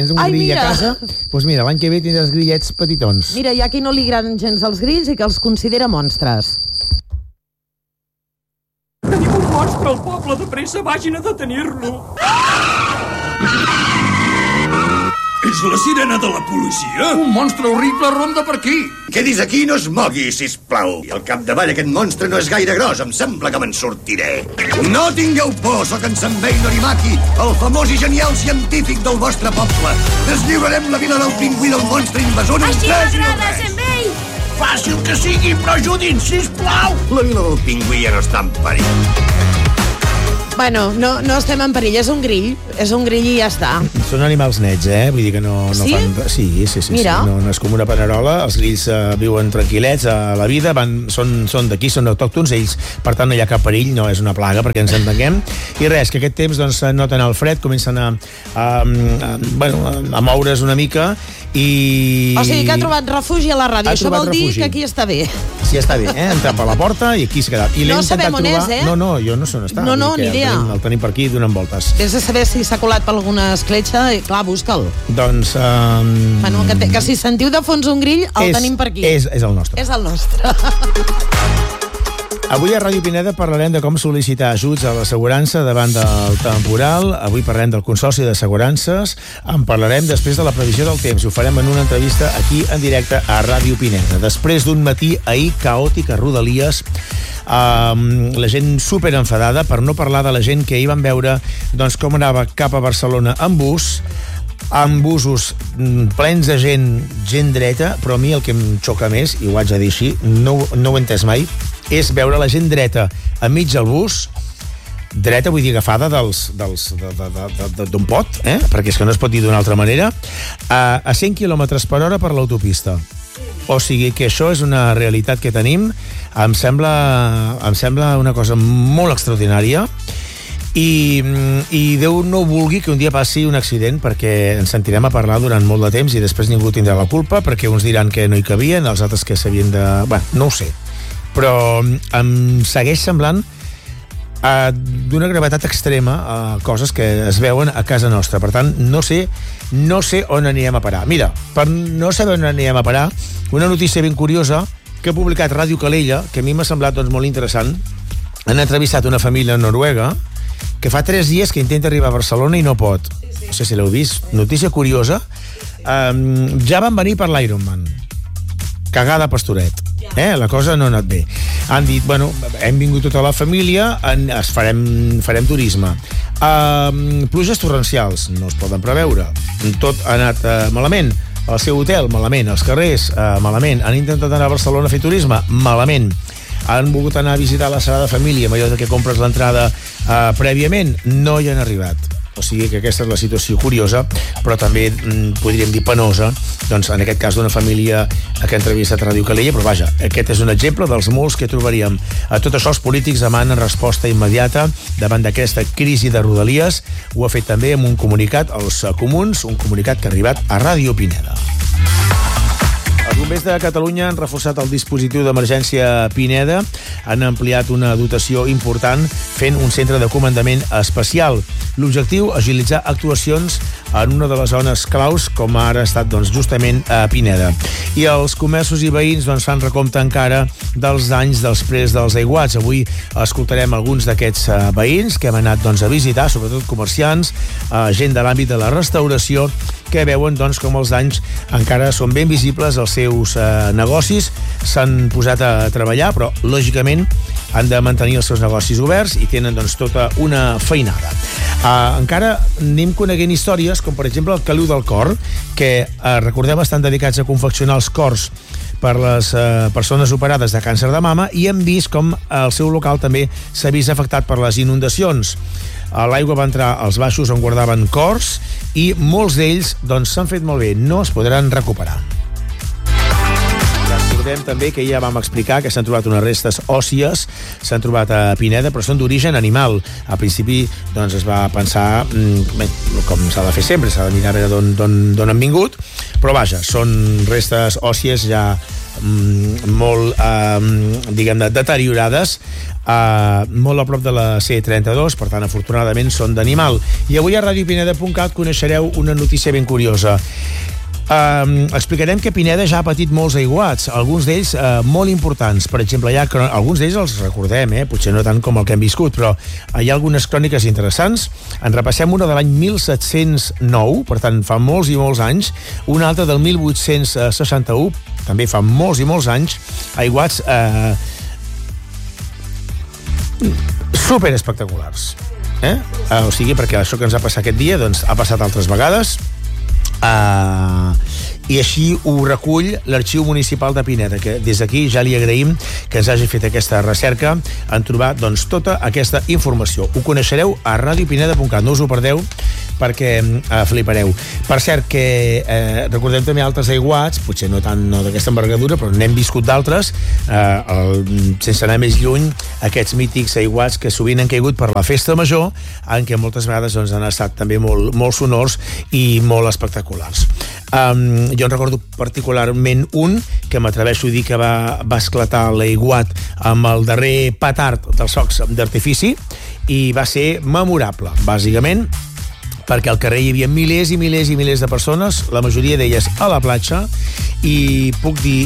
tens un grill a casa, doncs mira, l'any que ve tindràs grillets petitons. Mira, hi ha qui no li agraden gens els grills i que els considera monstres. Tenim un monstre al poble, de pressa, vagin a detenir-lo. És la sirena de la policia? Un monstre horrible ronda per aquí. Quedis aquí i no es mogui, sisplau. I al capdavall aquest monstre no és gaire gros, em sembla que me'n sortiré. No tingueu por, sóc en Senbei Norimaki, el famós i genial científic del vostre poble. Deslliurarem la vila del pingüí del monstre invasor en 3 i no res. Fàcil que sigui, però ajudin, sisplau. La vila del pingüí ja no està en perill. Bueno, no estem en perill, és un grill i ja està. Són animals nets, vull dir que no Sí? fan... Sí. Mira. No és com una panerola, els grills viuen tranquil·lets a la vida, són d'aquí, són autòctons, ells, per tant no hi ha cap perill, no és una plaga perquè ens entenguem, i res, que aquest temps doncs noten el fred, comencen a moure's una mica i... O sigui que ha trobat refugi a la ràdio, això vol dir que aquí està bé. Sí, està bé, ha entrat per la porta i aquí s'ha quedat. I no sabem on és, No, jo no sé on està. No, ni idea. El tenim per aquí donant voltes. Vés a saber si s'ha colat per alguna escletxa i clar, busca'l. Doncs... Bueno, que si sentiu de fons un grill, el tenim per aquí. És el nostre. És el nostre. Avui a Ràdio Pineda parlarem de com sol·licitar ajuts a l'assegurança davant del temporal. Avui parlarem del Consorci d'Assegurances. En parlarem després de la previsió del temps. Ho farem en una entrevista aquí en directe a Ràdio Pineda. Després d'un matí ahir caòtic a Rodalies, la gent super enfadada, per no parlar de la gent que ahir van veure doncs, com anava cap a Barcelona en bus, amb busos plens de gent dreta, però a mi el que em xoca més, i ho haig de dir així, no ho he entès mai, és veure la gent dreta enmig del bus, dreta vull dir agafada d'un pot, perquè és que no es pot dir d'una altra manera, a 100 km per hora per l'autopista. O sigui que això és una realitat que tenim, em sembla una cosa molt extraordinària, i Déu no vulgui que un dia passi un accident, perquè ens sentirem a parlar durant molt de temps i després ningú tindrà la culpa, perquè uns diran que no hi cabien, els altres que s'havien de... Bé, no ho sé, però em segueix semblant d'una gravetat extrema a coses que es veuen a casa nostra. Per tant, no sé on anirem a parar. Mira, per no saber on anirem a parar, una notícia ben curiosa que ha publicat Ràdio Calella, que a mi m'ha semblat doncs, molt interessant. Han entrevistat una família noruega que fa 3 dies que intenta arribar a Barcelona i no pot. No sé si l'heu vist. Notícia curiosa. Ja van venir per l'Ironman. Cagada Pastoret. La cosa no ha anat bé. Han dit, bueno, hem vingut tota la família, farem turisme. Pluges torrencials, no es poden preveure. Tot ha anat malament. Al seu hotel, malament. Els carrers, malament. Han intentat anar a Barcelona a fer turisme, malament. Han volgut anar a visitar la Sagrada Família, amb allò que compres l'entrada prèviament, no hi han arribat. O sigui que aquesta és la situació curiosa, però també podríem dir penosa, doncs en aquest cas d'una família que ha entrevistat a Ràdio Calella, però vaja, aquest és un exemple dels molts que trobaríem. A tot això els polítics demanen resposta immediata davant d'aquesta crisi de Rodalies. Ho ha fet també amb un comunicat als comuns, un comunicat que ha arribat a Ràdio Pineda. Els bombers de Catalunya han reforçat el dispositiu d'emergència Pineda, han ampliat una dotació important fent un centre de comandament especial. L'objectiu, agilitzar actuacions en una de les zones claus, com ara ha estat doncs, justament a Pineda. I els comerços i veïns doncs, fan recompte encara dels danys després dels aiguats. Avui escoltarem alguns d'aquests veïns que hem anat doncs, a visitar, sobretot comerciants, gent de l'àmbit de la restauració, que veuen doncs, com els danys encara són ben visibles als seus negocis. S'han posat a treballar, però lògicament han de mantenir els seus negocis oberts i tenen doncs, tota una feinada. Encara anem coneguent històries com per exemple el Caliu del Cor, que recordem estan dedicats a confeccionar els cors per les persones operades de càncer de mama, i hem vist com el seu local també s'ha vist afectat per les inundacions. L'aigua va entrar als baixos on guardaven cors i molts d'ells doncs, s'han fet molt bé, no es podran recuperar. Recordem també que ja vam explicar que s'han trobat unes restes òssies, s'han trobat a Pineda, però són d'origen animal. Al principi doncs, es va pensar, com s'ha de fer sempre, s'ha de mirar a veure d'on han vingut, però vaja, són restes òssies ja molt diguem-ne, deteriorades, molt a prop de la C32, per tant, afortunadament són d'animal. I avui a radiopineda.cat coneixereu una notícia ben curiosa. Explicarem que Pineda ja ha patit molts aiguats, alguns d'ells molt importants. Per exemple, alguns d'ells els recordem, potser no tant com el que hem viscut, però hi ha algunes cròniques interessants. En repassem una de l'any 1709, per tant fa molts i molts anys, una altra del 1861, també fa molts i molts anys, aiguats super espectaculars. O sigui, perquè això que ens ha passat aquest dia doncs ha passat altres vegades. I així ho recull l'Arxiu Municipal de Pineda, que des d'aquí ja li agraïm que ens hagi fet aquesta recerca en trobar doncs, tota aquesta informació. Ho coneixereu a radiopineda.cat, no us ho perdeu perquè flipareu. Per cert, que recordem també altres aiguats, potser no tant d'aquesta envergadura, però n'hem viscut d'altres, sense anar més lluny, aquests mítics aiguats que sovint han caigut per la festa major, en què moltes vegades doncs, han estat també molt sonors i molt espectaculars. Jo en recordo particularment un que m'atreveixo a dir que va esclatar l'aiguat amb el darrer petard dels focs d'artifici i va ser memorable, bàsicament perquè al carrer hi havia milers i milers i milers de persones, la majoria d'elles a la platja, i puc dir,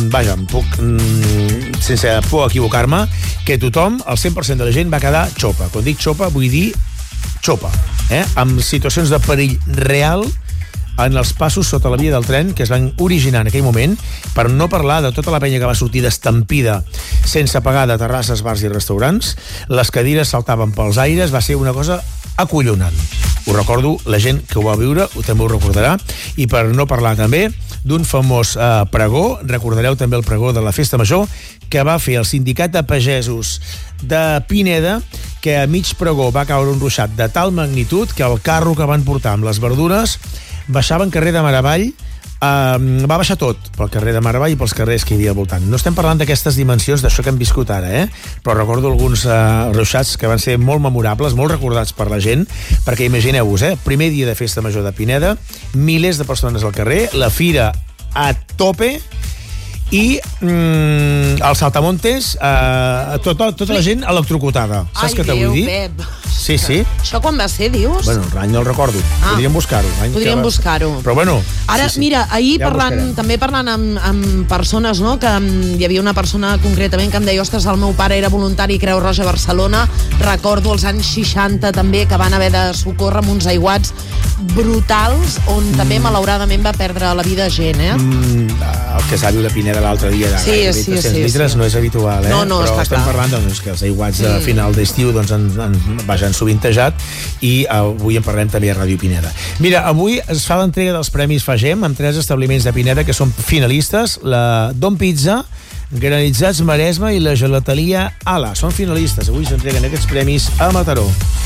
sense por equivocar-me, que tothom, el 100% de la gent, va quedar xopa. Quan dic xopa, vull dir xopa, amb situacions de perill real en els passos sota la via del tren que es van originar en aquell moment, per no parlar de tota la penya que va sortir d'estampida sense pagar de terrasses, bars i restaurants. Les cadires saltaven pels aires, va ser una cosa acollonant. Ho recordo, la gent que ho va viure també ho recordarà, i per no parlar també d'un famós pregó, recordareu també el pregó de la Festa Major, que va fer el Sindicat de Pagesos de Pineda, que a mig pregó va caure un ruixat de tal magnitud que el carro que van portar amb les verdures baixaven carrer de Maravall, va baixar tot pel carrer de Maravall i pels carrers que hi havia al voltant. No estem parlant d'aquestes dimensions d'això que hem viscut ara, però recordo alguns ruixats que van ser molt memorables, molt recordats per la gent, perquè imagineu-vos, primer dia de Festa Major de Pineda, milers de persones al carrer, la fira a tope, i els saltamontes, tota la gent electrocutada. Saps què t'ho vull dir? Ai, Déu, Pep. Sí. Això quan va ser, dius? Bueno, l'any no el recordo. Podríem buscar-ho. Buscar-ho. Però bueno... Ara, sí. Mira, ahir ja parlant amb persones, no?, que hi havia una persona concretament que em deia, ostres, el meu pare era voluntari Creu Roja a Barcelona, recordo els anys 60 també, que van haver de socórrer amb uns aiguats brutals, on també malauradament va perdre la vida gent, El que s'ha viu de Pineda l'altre dia de 300 litres no és habitual, No, però estem parlant doncs, que els aiguats de final d'estiu doncs, han sovintejat, i avui en parlem també a Ràdio Pineda. Mira, avui es fa l'entrega dels Premis Fagem amb 3 establiments de Pineda que són finalistes, la Don Pizza, Granitzats Maresme i la Gelateria Ala. Són finalistes, avui s'entreguen aquests premis a Mataró.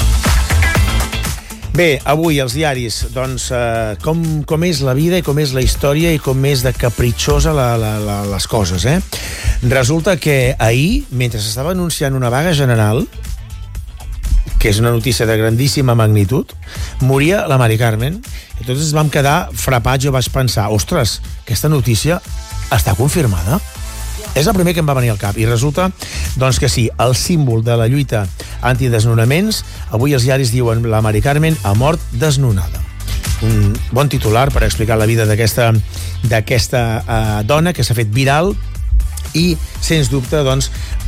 Bé, avui els diaris, doncs, com és la vida i com és la història i com és de capritxosa les coses, Resulta que ahir, mentre s'estava anunciant una vaga general, que és una notícia de grandíssima magnitud, moria la Mari Carmen, i tots ens vam quedar frapats. Jo vaig pensar, ostres, aquesta notícia està confirmada? És el primer que em va venir al cap, i resulta doncs que sí, el símbol de la lluita antidesnonaments. Avui els diaris diuen la Mari Carmen ha mort desnonada. Un bon titular per explicar la vida d'aquesta dona que s'ha fet viral i, sens dubte, doncs,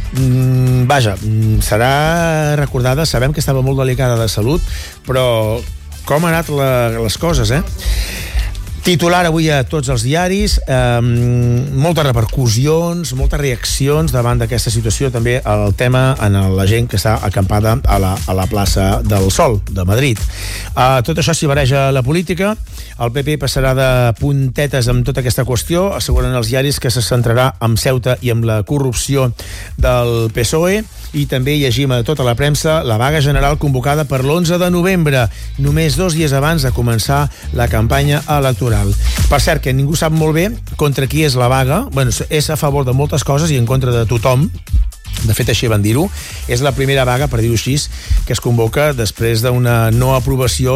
serà recordada. Sabem que estava molt delicada de salut, però com han anat les coses, Titular avui a tots els diaris, moltes repercussions, moltes reaccions davant d'aquesta situació, també el tema en la gent que està acampada a la plaça del Sol de Madrid. Tot això s'hi bareja la política. El PP passarà de puntetes amb tota aquesta qüestió, asseguren els diaris que se centrarà en Ceuta i amb la corrupció del PSOE, i també llegim a tota la premsa la vaga general convocada per l'11 de novembre, només 2 dies abans de començar la campanya electoral. Per cert, que ningú sap molt bé contra qui és la vaga. Bueno, és a favor de moltes coses i en contra de tothom. De fet, així van dir-ho. És la primera vaga, per dir-ho així, que es convoca després d'una no aprovació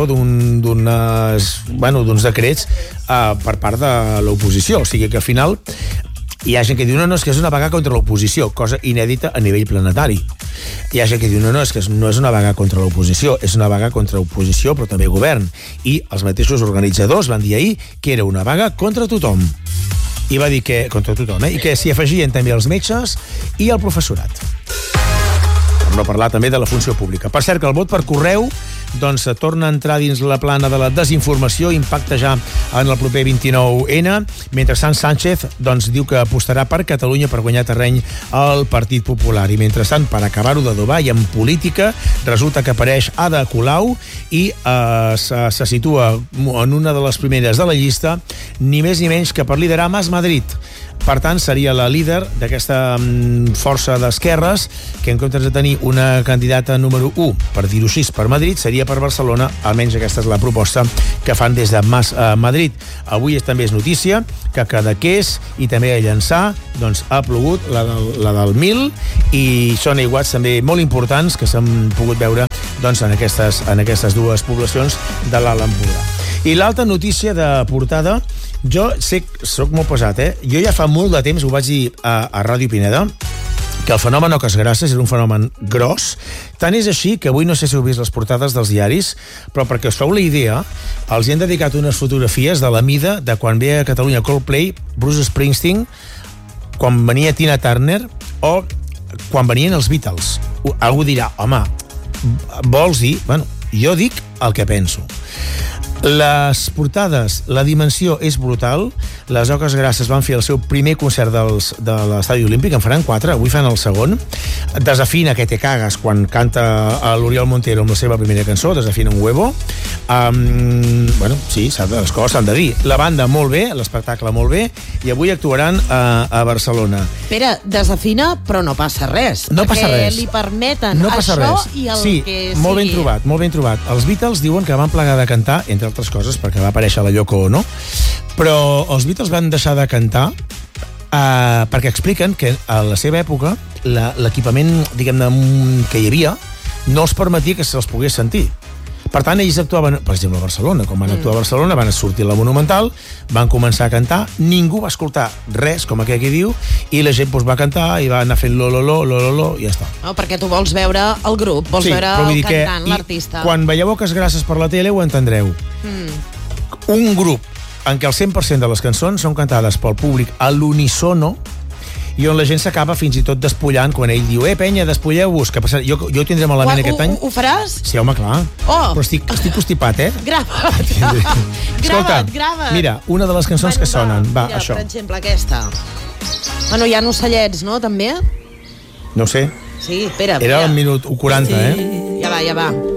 d'uns decrets per part de l'oposició. O sigui que al final Hi ha gent que diu, no, és que és una vaga contra l'oposició, cosa inèdita a nivell planetari. Hi ha gent que diu, no, és que no és una vaga contra l'oposició, és una vaga contra l'oposició, però també govern. I els mateixos organitzadors van dir ahir que era una vaga contra tothom. I va dir que, contra tothom, i que s'hi afegien també els metges i el professorat. Per no parlar també de la funció pública. Per cert, que el vot per correu doncs torna a entrar dins la plana de la desinformació, impacta ja en el proper 29N, mentrestant Sánchez doncs, diu que apostarà per Catalunya per guanyar terreny al Partit Popular. I mentrestant, per acabar-ho d'adobar, i en política, resulta que apareix Ada Colau i se situa en una de les primeres de la llista, ni més ni menys que per liderar Mas Madrid. Per tant, seria la líder d'aquesta força d'esquerres que, en comptes de tenir una candidata número 1, per dir-ho així, per Madrid, seria per Barcelona. Almenys aquesta és la proposta que fan des de Mas Madrid. Avui també és notícia que a Cadaqués i també a Llançà doncs, ha plogut la del Mil, i són aiguats també molt importants que s'han pogut veure doncs, en aquestes dues poblacions de l'Alt Empordà. I l'altra notícia de portada, jo sé que soc molt pesat, jo ja fa molt de temps, ho vaig dir a Ràdio Pineda, que el fenomen Oques Grasses era un fenomen gros. Tant és així que avui no sé si heu vist les portades dels diaris, però perquè us feu la idea, els hi han dedicat unes fotografies de la mida de quan ve a Catalunya Coldplay, Bruce Springsteen, quan venia Tina Turner o quan venien els Beatles. Algú dirà, home, vols dir? Bueno, jo dic el que penso. Les portades, la dimensió és brutal. Les Oques Grasses van fer el seu primer concert de l'Estadi Olímpic, en faran 4, avui fan el segon. Desafina que te cagues quan canta l'Oriol Montero amb la seva primera cançó, Desafina un huevo. Bueno, sí, les coses s'han de dir. La banda molt bé, l'espectacle molt bé, i avui actuaran a Barcelona. Espera, desafina, però no passa res. No passa res. Perquè li permeten això i el sí, que sigui. Sí, molt ben trobat. Els Beatles diuen que van plegar de cantar, entre altres coses, perquè va aparèixer la Yoko Ono, però els Beatles van deixar de cantar perquè expliquen que a la seva època l'equipament, diguem-ne, que hi havia no els permetia que se'ls pogués sentir. Per tant, ells actuaven, per exemple, a Barcelona. Quan van actuar a Barcelona, van sortir a la Monumental, van començar a cantar, ningú va escoltar res, com aquell que diu, i la gent va cantar i va anar fent lo, i ja està. No, perquè tu vols veure el grup, vols veure el cantant, l'artista. Quan veieu Oques Grasses per la tele ho entendreu. Un grup en què el 100% de les cançons són cantades pel públic a l'unisono, i on la gent s'acaba fins i tot despullant quan ell diu, penya, despulleu-vos, que passarà? Jo ho tindré malament aquest any. Ho faràs? Sí, home, clar. Però estic constipat, Grava't. Mira, una de les cançons que sonen, va, això. Per exemple, aquesta. Bueno, hi ha ocellets, no, també? No sé. Sí, espera. Era el minut 1:40, Ja va.